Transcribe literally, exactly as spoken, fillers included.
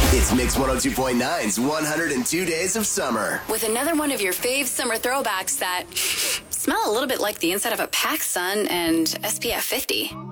It's Mix one oh two point nine's one hundred two Days of Summer. With another one of your fave summer throwbacks that smell a little bit like the inside of a PacSun and S P F fifty.